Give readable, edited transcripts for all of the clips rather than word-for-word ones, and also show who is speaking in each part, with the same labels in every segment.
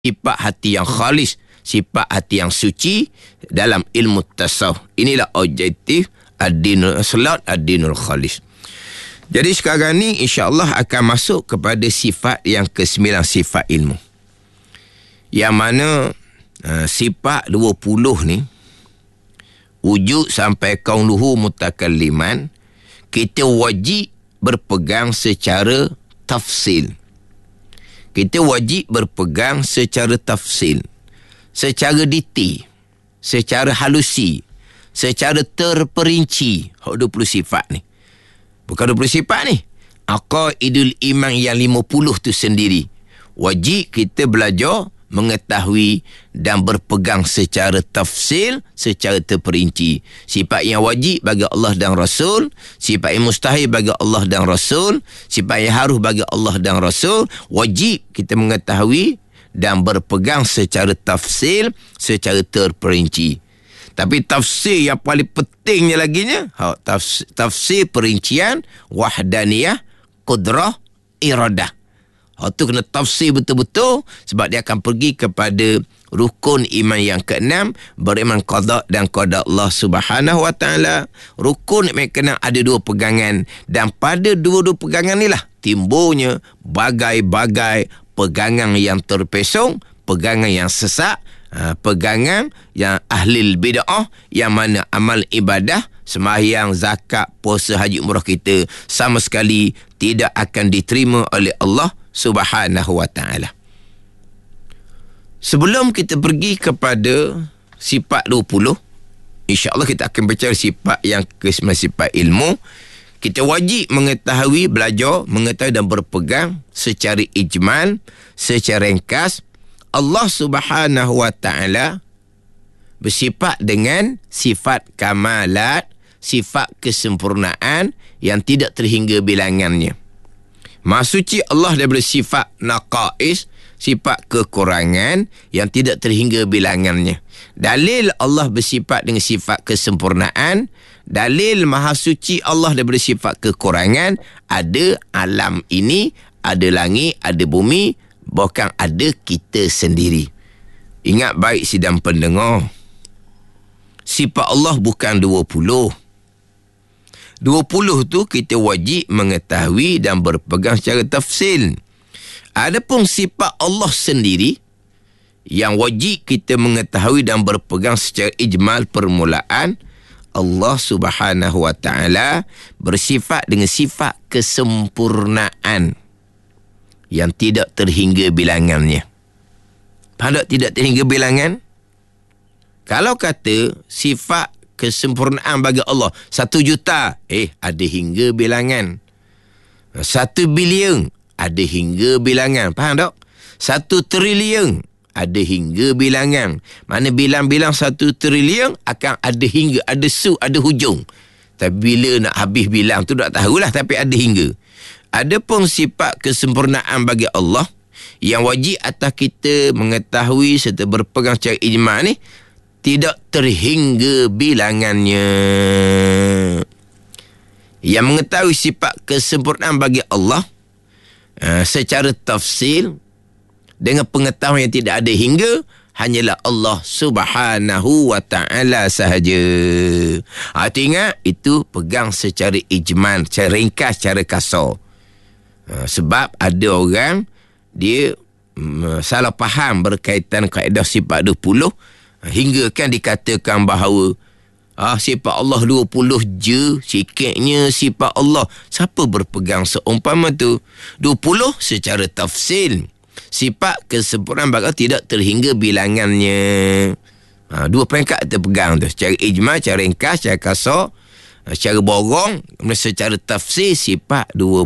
Speaker 1: sifat hati yang khalis, sifat hati yang suci dalam ilmu tasawuf. Inilah objektif ad-dinul salat, ad-dinul khalis. Jadi sekarang ni insya-Allah akan masuk kepada sifat yang ke-9, sifat ilmu. Yang mana sifat 20 ni wujud sampai kauluhu mutakalliman, kita wajib berpegang secara tafsil. Kita wajib berpegang secara tafsil, secara detail, secara halusi, secara terperinci. 20 sifat ni. Bukan 20 sifat ni. Aqaidul iman yang 50 tu sendiri. Wajib kita belajar, mengetahui dan berpegang secara tafsil, secara terperinci. Sifat yang wajib bagi Allah dan Rasul, sifat yang mustahil bagi Allah dan Rasul, sifat yang harus bagi Allah dan Rasul, wajib kita mengetahui dan berpegang secara tafsil, secara terperinci. Tapi tafsir yang paling pentingnya laginya, tafsir perincian wahdaniyah, qudrah, iradah. Itu kena tafsir betul-betul, sebab dia akan pergi kepada rukun iman yang ke-6, beriman qada dan qada Allah Subhanahu wa taala. Rukun iman ke-6 ada 2 pegangan, dan pada dua-dua pegangan inilah timbulnya bagai-bagai pegangan yang terpesong, pegangan yang sesat, pegangan yang ahli bid'ah, yang mana amal ibadah, sembahyang, zakat, puasa, haji, umrah kita sama sekali tidak akan diterima oleh Allah Subhanahu wa ta'ala. Sebelum kita pergi kepada sifat 20, insya-Allah kita akan bicara sifat yang ke-9, sifat ilmu. Kita wajib mengetahui, belajar, mengetahui dan berpegang secara ijmal, secara ringkas. Allah Subhanahu wa ta'ala bersifat dengan sifat kamalat, sifat kesempurnaan yang tidak terhingga bilangannya. Maha suci Allah daripada sifat naqais, sifat kekurangan yang tidak terhingga bilangannya. Dalil Allah bersifat dengan sifat kesempurnaan, dalil maha suci Allah daripada sifat kekurangan, ada alam ini, ada langit, ada bumi, bahkan ada kita sendiri. Ingat baik sidang pendengar, sifat Allah bukan 20. 20 tu kita wajib mengetahui dan berpegang secara tafsil. Adapun sifat Allah sendiri yang wajib kita mengetahui dan berpegang secara ijmal permulaan, Allah Subhanahu wa ta'ala bersifat dengan sifat kesempurnaan yang tidak terhingga bilangannya. Faham tak tidak terhingga bilangan? Kalau kata sifat kesempurnaan bagi Allah 1 juta, ada hingga bilangan. 1 bilion, ada hingga bilangan. Faham tak? 1 trilion, ada hingga bilangan. Mana bilang-bilang 1 trilion akan ada hingga, ada ada hujung. Tapi bila nak habis bilang tu tak tahulah, tapi ada hingga. Adapun sifat kesempurnaan bagi Allah yang wajib atas kita mengetahui serta berpegang secara ijma' ni, tidak terhingga bilangannya. Yang mengetahui sifat kesempurnaan bagi Allah secara tafsil dengan pengetahuan yang tidak ada hingga, hanyalah Allah Subhanahu wa ta'ala sahaja. Ingat, itu pegang secara ijmal, secara ringkas, secara kasar. Sebab ada orang dia salah faham berkaitan kaedah sifat 20, hingga kan dikatakan bahawa sifat Allah 20 je, sikitnya sifat Allah. Siapa berpegang seumpama tu? 20 secara tafsil, sifat kesempurnaan bagi tidak terhingga bilangannya. 2 peringkat terpegang tu, secara ijma, secara ringkas, secara kasar, secara borong, secara tafsir sifat 20.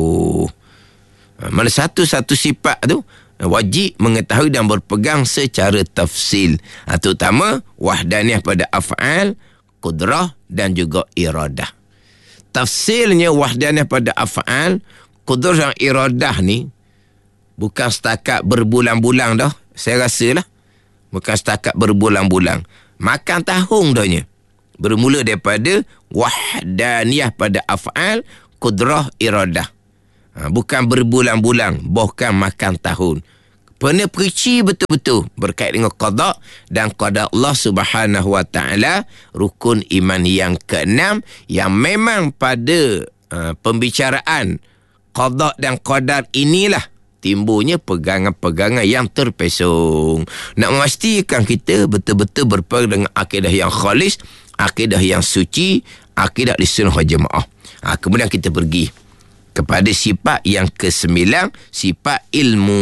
Speaker 1: Mana satu-satu sifat tu wajib mengetahui dan berpegang secara tafsil. Terutama wahdaniyah pada af'al, qudrah dan juga iradah. Tafsilnya wahdaniyah pada af'al, qudrah dan iradah ni bukan setakat berbulan-bulan dah. Saya rasa lah bukan setakat berbulan-bulan, makan tahun dahnya. Bermula daripada wahdaniyah pada af'al, qudrah, iradah. Bukan berbulan-bulan, bahkan makan tahun. Kena perinci betul-betul berkait dengan qada dan qadar Allah Subhanahu Wa Taala. Rukun iman yang keenam yang memang pada pembicaraan qada dan qadar inilah timbulnya pegangan-pegangan yang terpesong. Nak memastikan kita betul-betul berpegang dengan akidah yang khalis, akidah yang suci, akidah Ahlussunnah wal Jamaah. Kemudian kita pergi kepada sifat yang ke-9, sifat ilmu.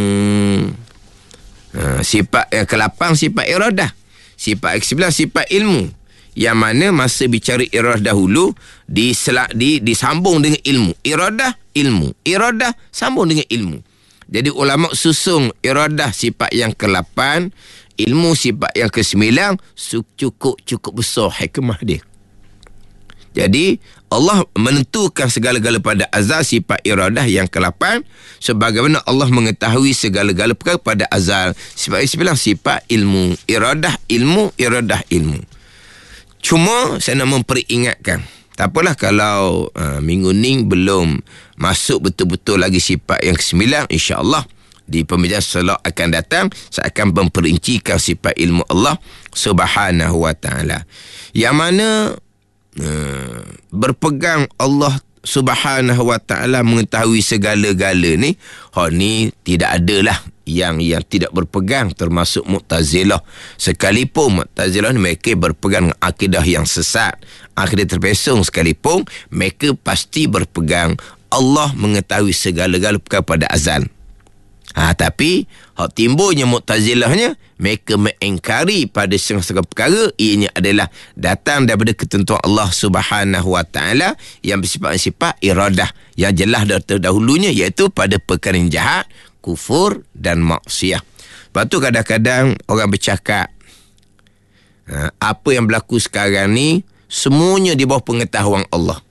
Speaker 1: Sifat yang ke-8, sifat iradah. Sifat ke-9, sifat ilmu. Yang mana masa bicara iradah dahulu, disambung dengan ilmu. Iradah, ilmu. Iradah, sambung dengan ilmu. Jadi ulama susung iradah sifat yang ke-8, ilmu sifat yang ke-9, cukup besar hikmah dia. Jadi Allah menentukan segala-gala pada azal sifat iradah yang ke-8 sebagaimana Allah mengetahui segala-gala perkara pada azal. Sifat yang sifat ilmu, iradah ilmu, iradah ilmu. Cuma saya nak memperingatkan, tak apalah kalau minggu ni belum masuk betul-betul lagi sifat yang ke-9, insya-Allah di pembicaraan solat akan datang saya akan memperincikan sifat ilmu Allah Subhanahu Wa Taala. Yang mana berpegang Allah Subhanahu Wa Taala mengetahui segala-gala ni, ni tidak adalah yang tidak berpegang, termasuk Mu'tazilah. Sekalipun Mu'tazilah ni mereka berpegang akidah yang sesat, akidah terpesong sekalipun, mereka pasti berpegang Allah mengetahui segala-gala perkara pada azal. Tapi timbulnya Mu'tazilahnya, mereka mengingkari pada segala perkara ianya adalah datang daripada ketentuan Allah Subhanahu Wa Taala yang bersifat iradah yang jelas dari terdahulunya, iaitu pada perkara yang jahat, kufur dan maksiat. Lepas tu kadang-kadang orang bercakap apa yang berlaku sekarang ni semuanya di bawah pengetahuan Allah.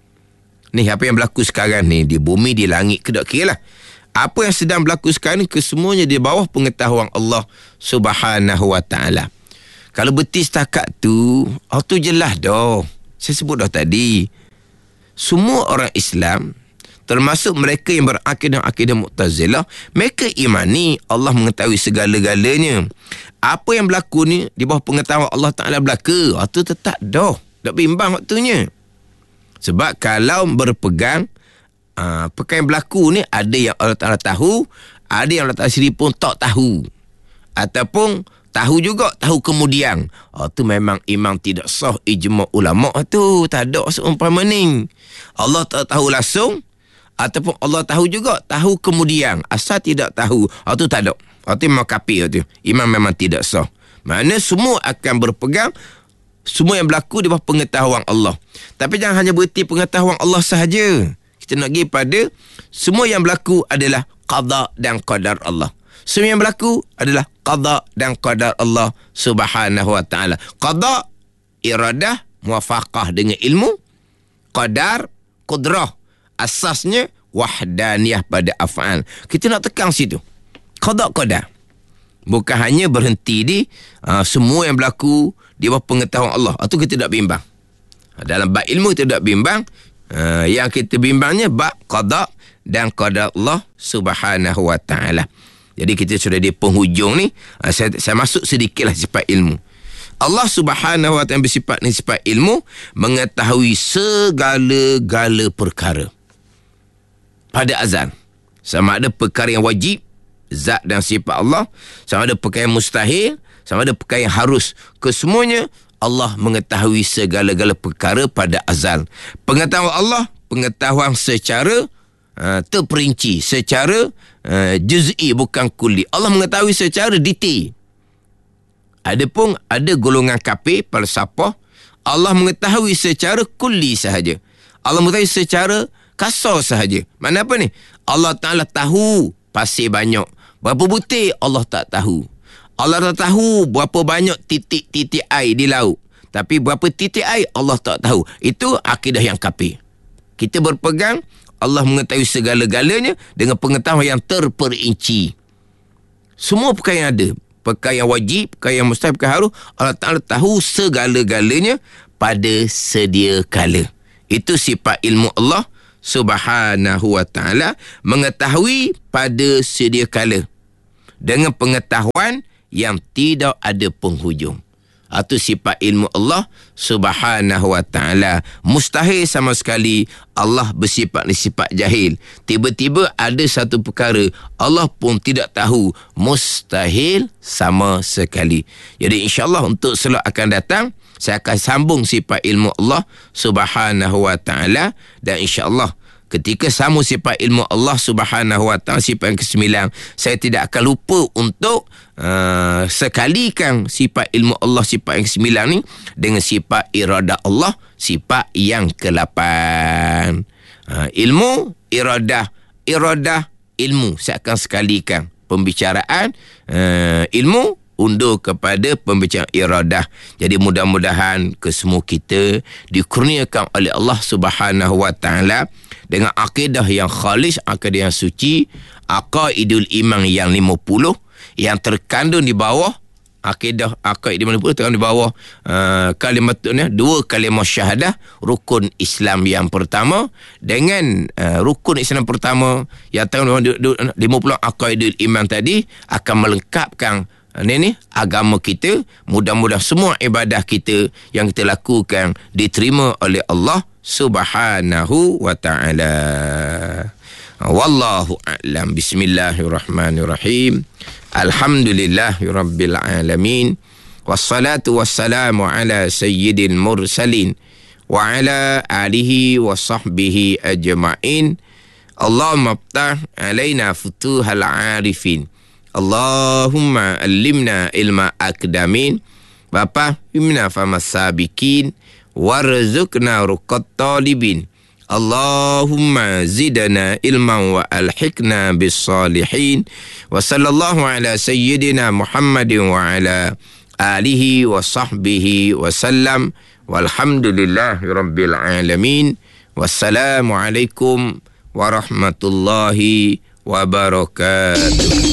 Speaker 1: Ni apa yang berlaku sekarang ni di bumi, di langit, kedok kira lah. Apa yang sedang berlaku sekarang ni kesemuanya di bawah pengetahuan Allah Subhanahu Wa Taala. Kalau betis setakat tu, tu jelas dah. Saya sebut dah tadi. Semua orang Islam, termasuk mereka yang berakidah Mu'tazilah, mereka imani Allah mengetahui segala-galanya. Apa yang berlaku ni di bawah pengetahuan Allah Ta'ala berlaku, tu tetap dah. Tak bimbang waktunya. Sebab kalau berpegang perkara yang berlaku ni, ada yang Allah Ta'ala tahu, ada yang Allah Ta'ala sendiri pun tak tahu, ataupun tahu juga, tahu kemudian. Tu memang imam tidak sah ijma' ulama' tu. Tak ada seumpama ni. Allah tak tahu langsung, ataupun Allah tahu juga, tahu kemudian. Asal tidak tahu, tu tak ada. Tu memang kafir tu. Imam memang tidak sah. Mana semua akan berpegang semua yang berlaku di bawah pengetahuan Allah. Tapi jangan hanya berhenti pengetahuan Allah sahaja. Kita nak pergi pada semua yang berlaku adalah qada dan qadar Allah. Semua yang berlaku adalah qada dan qadar Allah Subhanahu Wa Taala. Qada, iradah, muwafaqah dengan ilmu. Qadar, qudrah. Asasnya wahdaniyah pada af'al. Kita nak tekan situ. Qada, qadar. Bukan hanya berhenti di semua yang berlaku di bawah pengetahuan Allah. Itu kita tak bimbang. Dalam bab ilmu kita tak bimbang. Yang kita bimbangnya bab qada dan qadar Allah Subhanahu Wa Taala. Jadi kita sudah di penghujung ni, saya masuk sedikitlah sifat ilmu. Allah Subhanahu Wa Taala bersifat ni sifat ilmu, mengetahui segala-gala perkara pada azal. Sama ada perkara yang wajib, zat dan sifat Allah, sama ada perkara yang mustahil, sama ada perkara yang harus. Kesemuanya Allah mengetahui segala-gala perkara pada azal. Pengetahuan Allah, pengetahuan secara terperinci, secara juz'i, bukan kulli. Allah mengetahui secara detail. Adapun ada golongan kafir, falsafah, Allah mengetahui secara kulli sahaja. Allah mengetahui secara kasar sahaja. Mana apa ni? Allah Ta'ala tahu pasir banyak. Berapa butir Allah tak tahu. Allah tak tahu berapa banyak titik-titik air di laut. Tapi berapa titik air Allah tak tahu. Itu akidah yang kafir. Kita berpegang Allah mengetahui segala-galanya dengan pengetahuan yang terperinci. Semua perkara yang ada, perkara yang wajib, perkara yang mustahil, perkara harus, Allah Ta'ala tahu segala-galanya pada sedia kala. Itu sifat ilmu Allah Subhanahu Wa Ta'ala, mengetahui pada sedia kala. dengan pengetahuan yang tidak ada penghujung. Itu sifat ilmu Allah Subhanahu wa ta'ala. Mustahil sama sekali Allah bersifat jahil. Tiba-tiba ada satu perkara Allah pun tidak tahu. Mustahil sama sekali. Jadi insyaAllah untuk slot akan datang, saya akan sambung sifat ilmu Allah Subhanahu wa ta'ala. Dan insyaAllah ketika sambung sifat ilmu Allah Subhanahu wa ta'ala, sifat yang ke-9, saya tidak akan lupa untuk sekalikan sifat ilmu Allah, sifat yang ke-9 ni dengan sifat iradah Allah, sifat yang ke-8. Ilmu, iradah, ilmu. Saya akan sekalikan pembicaraan ilmu undur kepada pembicaraan iradah. Jadi mudah-mudahan kesemua kita dikurniakan oleh Allah Subhanahu wa ta'ala dengan akidah yang khalis, akidah yang suci, aqaidul iman yang 50 yang terkandung di bawah akidah 50 terkandung di bawah kalimatnya 2 kalimah syahadah, rukun Islam yang pertama. Dengan rukun Islam pertama yang terkandung 50 aqaidul iman tadi akan melengkapkan ini agama kita. Mudah-mudahan semua ibadah kita yang kita lakukan diterima oleh Allah Subhanahu wa ta'ala. Wallahu a'lam. Bismillahirrahmanirrahim. Alhamdulillahirabbil alamin. Wassalatu wassalamu ala sayyidil mursalin wa ala alihi wa sahbihi ajma'in. Allahumma iftah alaina futuhal arifin. Allahumma allimna ilma akdamin. Bapa himna famas sabikin warzuqna ruqat talibin. Allahumma zidna ilman wa alhiqna bis salihin. Wa sallallahu ala sayyidina Muhammadin wa ala alihi wa sahbihi wa sallam. Walhamdulillahi rabbil alamin. Wassalamu alaikum warahmatullahi wabarakatuh.